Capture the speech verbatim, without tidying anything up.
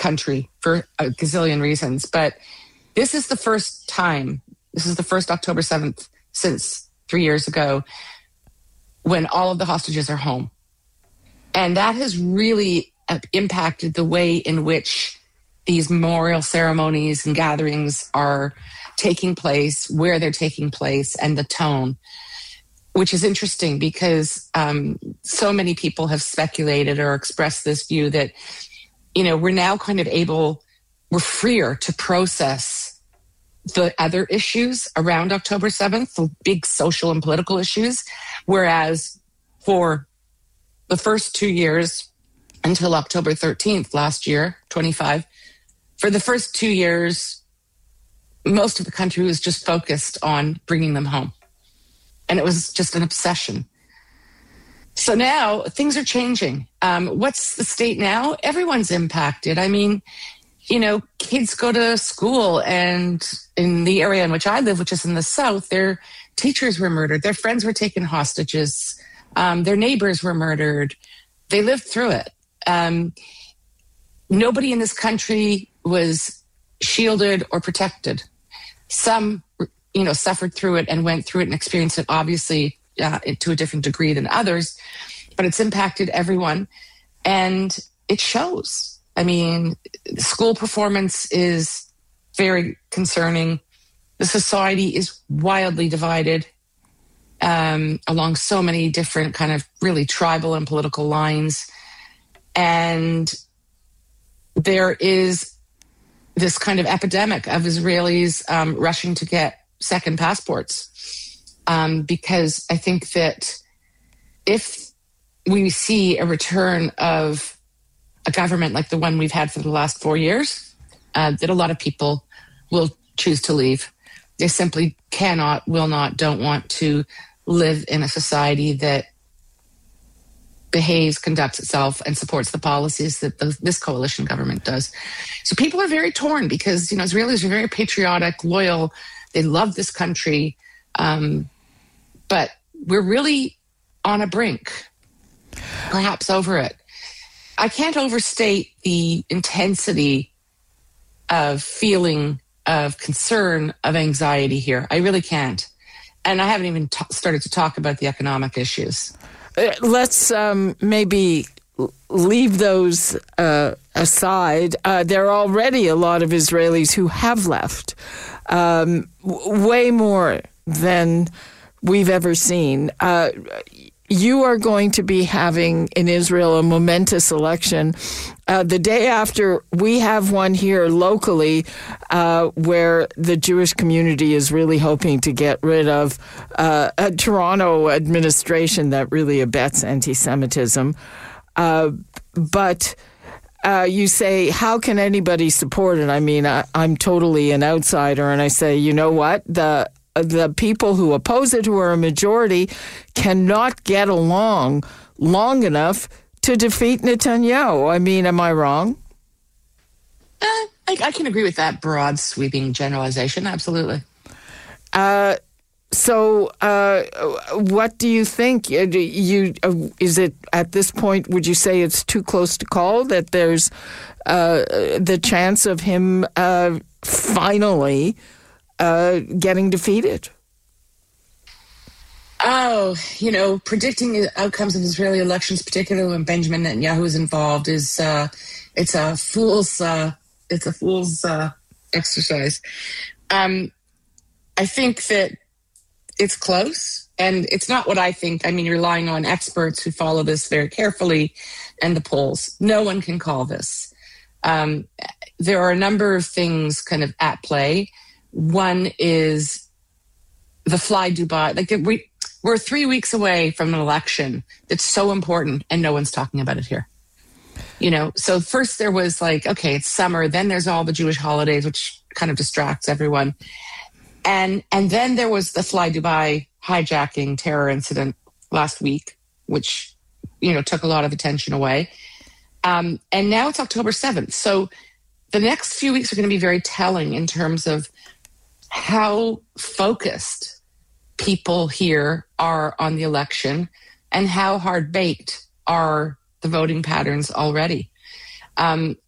country for a gazillion reasons. But this is the first time, this is the first October seventh since three years ago when all of the hostages are home. And that has really impacted the way in which these memorial ceremonies and gatherings are taking place, where they're taking place, and the tone, which is interesting because um, so many people have speculated or expressed this view that, you know, we're now kind of able, we're freer to process the other issues around October seventh, the big social and political issues, whereas for the first two years until October thirteenth last year, twenty-five, for the first two years, most of the country was just focused on bringing them home. And it was just an obsession. So now things are changing. Um, what's the state now? Everyone's impacted. I mean, you know, kids go to school, and in the area in which I live, which is in the South, their teachers were murdered. Their friends were taken hostages. Um, their neighbors were murdered. They lived through it. Um, nobody in this country was shielded or protected. Some, you know, suffered through it and went through it and experienced it, obviously, uh, to a different degree than others, but it's impacted everyone. And it shows. I mean, school performance is very concerning. The society is wildly divided um, along so many different kind of really tribal and political lines. And there is this kind of epidemic of Israelis um, rushing to get second passports. Um, because I think that if we see a return of a government like the one we've had for the last four years, uh, that a lot of people will choose to leave. They simply cannot, will not, don't want to live in a society that behaves, conducts itself, and supports the policies that the, this coalition government does. So people are very torn because, you know, Israelis are very patriotic, loyal. They love this country. Um, but we're really on a brink, perhaps over it. I can't overstate the intensity of feeling, of concern, of anxiety here. I really can't. And I haven't even t- started to talk about the economic issues. Let's um, maybe leave those uh, aside. Uh, there are already a lot of Israelis who have left, um, w- way more than we've ever seen. Uh, you are going to be having in Israel a momentous election uh, the day after we have one here locally uh, where the Jewish community is really hoping to get rid of uh, a Toronto administration that really abets anti-Semitism. Uh, but uh, you say, how can anybody support it? I mean, I, I'm totally an outsider, and I say, you know what? The the people who oppose it, who are a majority, cannot get along long enough to defeat Netanyahu. I mean, am I wrong? Uh, I, I can agree with that broad, sweeping generalization. Absolutely. Uh, so, uh, what do you think? You uh, is it at this point? Would you say it's too close to call that there's uh, the chance of him uh, finally Uh, getting defeated? Oh, you know, predicting the outcomes of Israeli elections, particularly when Benjamin Netanyahu is involved, is uh, it's a fool's uh, it's a fool's uh, exercise. Um, I think that it's close, and it's not what I think. I mean, relying on experts who follow this very carefully, and the polls. No one can call this. Um, there are a number of things kind of at play. One is the Fly Dubai. Like we, we're three weeks away from an election that's so important, and no one's talking about it here. You know, so first there was like, okay, it's summer. Then there's all the Jewish holidays, which kind of distracts everyone. And and then there was the Fly Dubai hijacking terror incident last week, which, you know, took a lot of attention away. Um, and now it's October seventh. So the next few weeks are going to be very telling in terms of how focused people here are on the election and how hard-baked are the voting patterns already. Um,